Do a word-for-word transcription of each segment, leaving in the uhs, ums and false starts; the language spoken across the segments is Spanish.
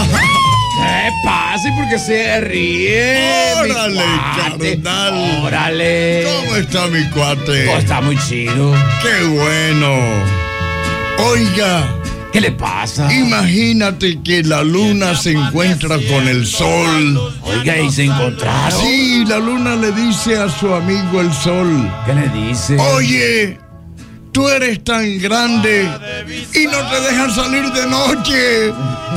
¿Qué pasa? ¿Y por qué se ríe? Órale, carnal. Órale. ¿Cómo está mi cuate? Oh, está muy chido. Qué bueno. Oiga. ¿Qué le pasa? Imagínate que la luna se encuentra con el sol. Oiga, ¿y se encontraron? Sí, la luna le dice a su amigo el sol. ¿Qué le dice? Oye, tú eres tan grande y no te dejan salir de noche.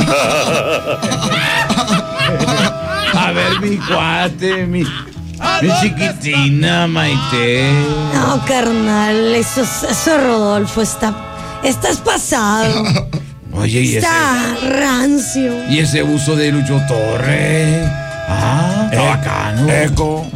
A ver, mi cuate, mi, mi chiquitina, Maite. No, carnal, eso, eso Rodolfo, está, estás pasado. Oye, ¿y está ese, rancio. ¿Y ese uso de Lucho Torres? Ah, está bacano. Eco.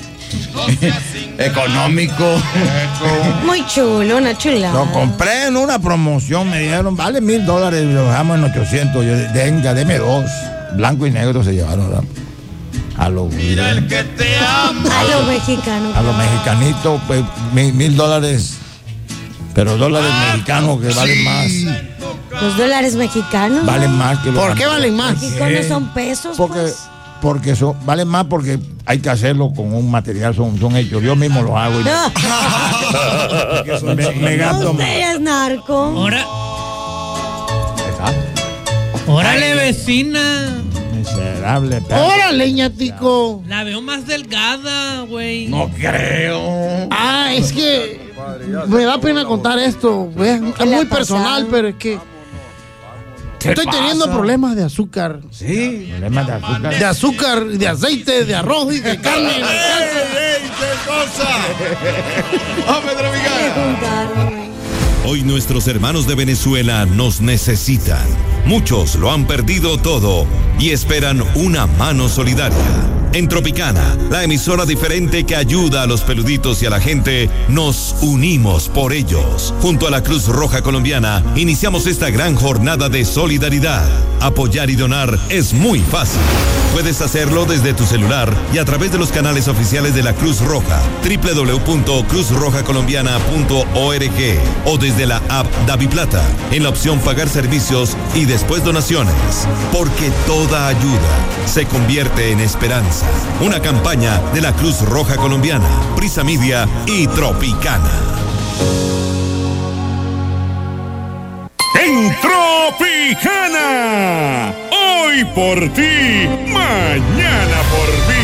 Económico. Eco. Muy chulo, una chulada. Lo compré en una promoción, me dijeron, vale mil dólares, lo dejamos en ochocientos. Yo, venga, deme dos. Blanco y negro se llevaron, ¿verdad? A los, a los mexicanos. A los mexicanitos, pues mil, mil dólares, pero dólares mexicanos que valen más. Los dólares mexicanos. Valen más que los. ¿Por qué valen más? Mexicanos son pesos. Porque, pues. porque son, valen más porque hay que hacerlo con un material, son, son hechos. Yo mismo los hago. Y no. me, me gasto más. Usted es narco. Ahora. Órale, vecina. Miserable perro. Órale, ñatico. La veo más delgada, güey. No creo. Ah, es que me da pena contar esto. Es, es muy personal, pero es que estoy pasa? teniendo problemas de azúcar. Sí. Problemas de azúcar. De azúcar, de aceite, de arroz y de carne. ¡Ey, ey, qué cosa! ¡Ah, Pedro Miguel! Hoy nuestros hermanos de Venezuela nos necesitan. Muchos lo han perdido todo y esperan una mano solidaria. En Tropicana, la emisora diferente que ayuda a los peluditos y a la gente, nos unimos por ellos. Junto a la Cruz Roja Colombiana, iniciamos esta gran jornada de solidaridad. Apoyar y donar es muy fácil. Puedes hacerlo desde tu celular y a través de los canales oficiales de la Cruz Roja, doble u doble u doble u punto cruz roja colombiana punto org, o desde la app DaviPlata, en la opción Pagar servicios y después donaciones. Porque toda ayuda se convierte en esperanza. Una campaña de la Cruz Roja Colombiana, Prisa Media y Tropicana. En Tropicana, hoy por ti, mañana por mí.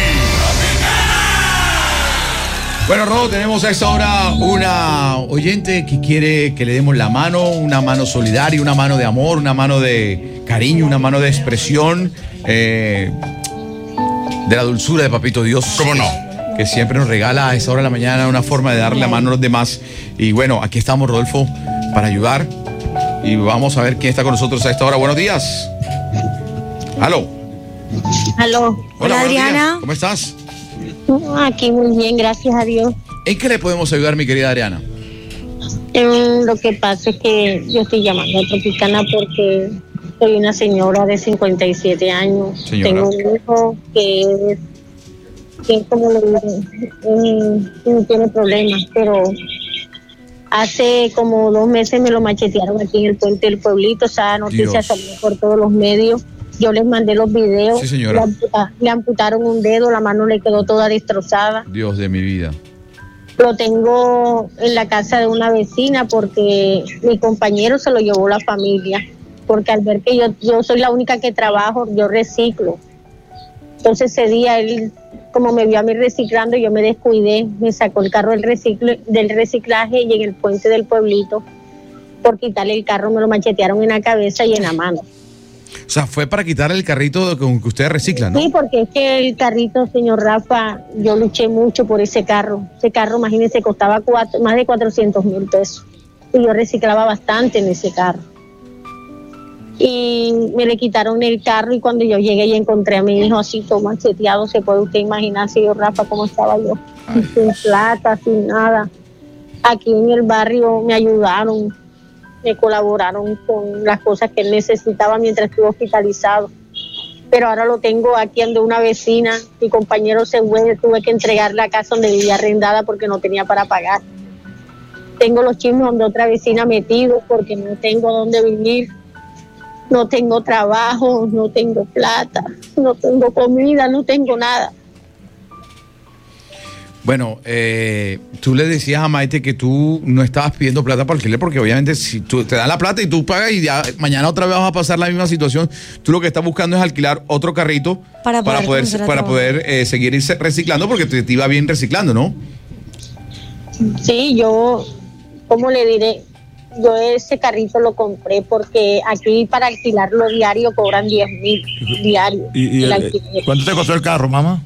Bueno, Rodo, tenemos a esta hora una oyente que quiere que le demos la mano, una mano solidaria, una mano de amor, una mano de cariño, una mano de expresión, eh, de la dulzura de Papito Dios. ¿Cómo no? Que siempre nos regala a esta hora de la mañana una forma de darle la mano a los demás. Y bueno, aquí estamos, Rodolfo, para ayudar. Y vamos a ver quién está con nosotros a esta hora. Buenos días. Aló. Aló. Hola, Adriana. días. ¿Cómo estás? Aquí muy bien, gracias a Dios. ¿En qué le podemos ayudar, mi querida Adriana? Eh, lo que pasa es que yo estoy llamando a Tropicana porque soy una señora de cincuenta y siete años. Señora. Tengo un hijo que es, que es como le digo, eh, no tiene problemas, pero hace como dos meses me lo machetearon aquí en el puente del pueblito. Esa noticia Dios. salió por todos los medios. Yo les mandé los videos. Sí, señora. Le, amputa, le amputaron un dedo, la mano le quedó toda destrozada. Dios de mi vida. Lo tengo en la casa de una vecina porque mi compañero se lo llevó la familia. Porque al ver que yo, yo soy la única que trabajo, yo reciclo. Entonces ese día él, como me vio a mí reciclando, yo me descuidé, me sacó el carro del, reciclo, del reciclaje y en el puente del pueblito, por quitarle el carro, me lo machetearon en la cabeza y en la mano. O sea, fue para quitar el carrito con que ustedes reciclan, ¿no? Sí, porque es que el carrito, señor Rafa, yo luché mucho por ese carro. Ese carro, imagínense, costaba cuatro, más de cuatrocientos mil pesos. Y yo reciclaba bastante en ese carro. Y me le quitaron el carro y cuando yo llegué y encontré a mi hijo así todo macheteado, se puede usted imaginar, señor Rafa, cómo estaba yo. Sin plata, sin nada. Aquí en el barrio me ayudaron, me colaboraron con las cosas que él necesitaba mientras estuvo hospitalizado. Pero ahora lo tengo aquí ante una vecina, mi compañero se fue, tuve que entregar la casa donde vivía arrendada porque no tenía para pagar. Tengo los chismes donde otra vecina metidos porque no tengo dónde vivir. no tengo trabajo, no tengo plata, no tengo comida, no tengo nada. Bueno, eh, tú le decías a Maite que tú no estabas pidiendo plata para alquiler, porque obviamente si tú te dan la plata y tú pagas y ya mañana otra vez vas a pasar la misma situación, tú lo que estás buscando es alquilar otro carrito Para para poder poder, comenzar a para trabajar. poder eh, seguir irse reciclando, porque te, te iba bien reciclando, ¿no? Sí, yo, ¿cómo le diré? Yo ese carrito lo compré porque aquí para alquilarlo diario cobran diez mil diario. ¿Y, y el el- alquiler. cuánto te costó el carro, mamá?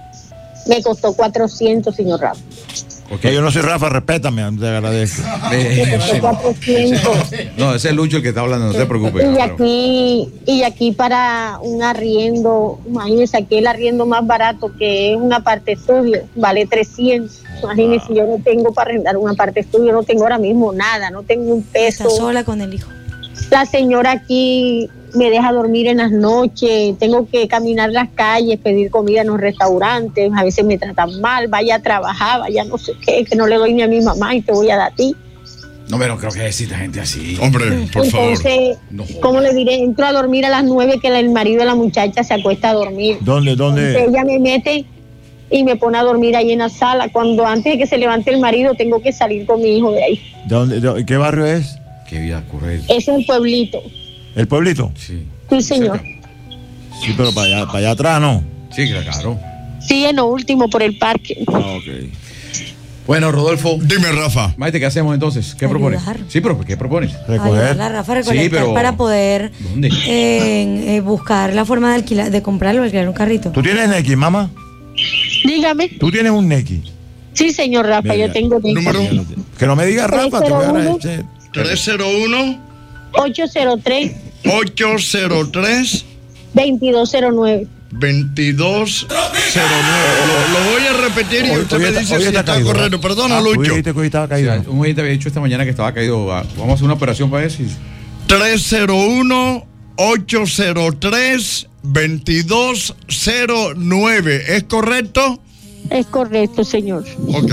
Me costó cuatrocientos, señor Rafa. Que yo no soy Rafa, respétame, te agradezco. Eh, Me costó cuatrocientos. no, ese es Lucho el que está hablando, no se preocupe. Y pero- aquí, y aquí para un arriendo, imagínese, aquí el arriendo más barato, que es una parte estudio, vale trescientos. Imagínese, yo no tengo para arrendar una parte estudio, no tengo ahora mismo nada, no tengo un peso. Está sola con el hijo. La señora aquí me deja dormir en las noches, tengo que caminar las calles, pedir comida en los restaurantes, a veces me tratan mal, vaya a trabajar, vaya no sé qué, que no le doy ni a mi mamá y te voy a dar a ti. No, pero creo que necesita gente así. Hombre, por favor. Entonces, No. ¿cómo le diré? Entro a dormir a las nueve que el marido de la muchacha se acuesta a dormir. ¿Dónde, Entonces, dónde? ella me mete y me pone a dormir ahí en la sala. Cuando antes de que se levante el marido tengo que salir con mi hijo de ahí. ¿Dónde, de- ¿Qué barrio es? Qué vida correr. Ese es el pueblito. ¿El pueblito? Sí. Sí, señor. Sí, pero para allá, para allá atrás no. Sí, claro. Sí, en lo último, por el parque. Ah, ok. Bueno, Rodolfo. Dime, Rafa. Maite, ¿qué hacemos entonces? ¿Qué propones? Ayudar. Sí, pero ¿qué propones? Recoger. Ayudar a Rafa a recolectar Sí, pero- para poder ¿Dónde? eh, eh, buscar la forma de alquilar, de comprarlo, alquilar un carrito. ¿Tú tienes Neki, mamá? Dígame. ¿Tú tienes un Neki? Sí, señor Rafa, Mira, yo tengo Número Que no me digas Rafa, te voy a Tres cero uno. agradecer. tres cero uno, ocho cero tres, ocho cero tres, veintidós cero nueve. veintidós cero nueve. Lo, lo voy a repetir y Hoy- usted hoy me está- dice hoy si está está caído, correcto. ¿verdad? Perdona, Ah, Lucho. tú dijiste que hoy estaba O caído. sea, un oyente había dicho esta mañana que estaba caído. Ah, Vamos a hacer una operación para eso. y- tres cero uno, ocho cero tres, veintidós cero nueve. ¿Es correcto? Es correcto, señor. Ok.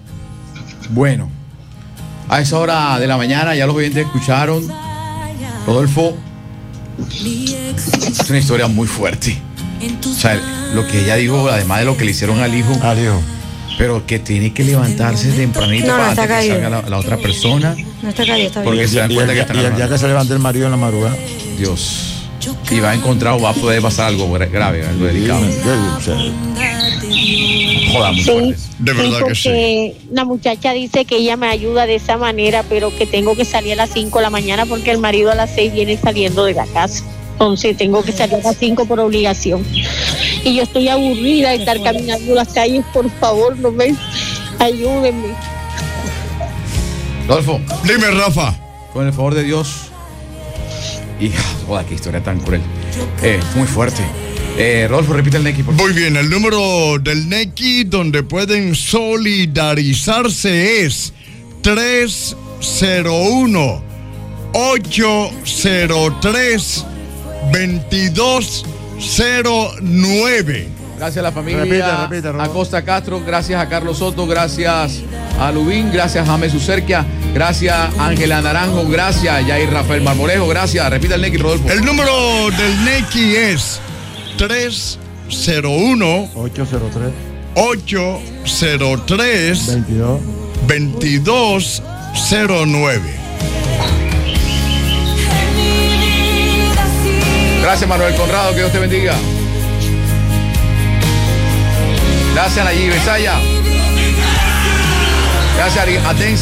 Bueno, a esa hora de la mañana ya los oyentes escucharon. Rodolfo, es una historia muy fuerte. O sea, lo que ella dijo, además de lo que le hicieron al hijo, Adiós. pero que tiene que levantarse tempranito No, no, para está antes que caído. salga la, la otra persona. No está caído, está Porque bien. se dan Y cuenta el, que están y el día grabando. que se levante el marido en la madrugada. Dios. Y va a encontrar o va a poder pasar algo gra- grave, algo delicado. O sea, Joda, muy Sí, fuerte. De sí, verdad que sí. porque la muchacha dice que ella me ayuda de esa manera, pero que tengo que salir a las cinco de la mañana porque el marido a las seis viene saliendo de la casa. Entonces tengo que salir a las cinco por obligación. Y yo estoy aburrida de estar caminando las calles, por favor, no me ayúdenme. Rodolfo, Dime, Rafa. con el favor de Dios. Y joda, qué historia tan cruel. Eh, muy fuerte. Eh, Rodolfo, repite el Neki, por favor. Muy bien, el número del Neki donde pueden solidarizarse es tres cero uno, ocho cero tres, veintidós cero nueve. Gracias a la familia Repite, repite, Rodolfo. Acosta Castro, gracias a Carlos Soto, gracias a Lubín, gracias a James Ucerquia, gracias a Ángela Naranjo, gracias a Jair Rafael Marmolejo, gracias. Repita el Neki, Rodolfo. El número del Neki es tres cero uno, ocho cero tres, ocho cero tres, veintidós. veintidós cero nueve. Gracias, Manuel Conrado, que Dios te bendiga. Gracias, Nayib Besaya. Gracias, Atencio.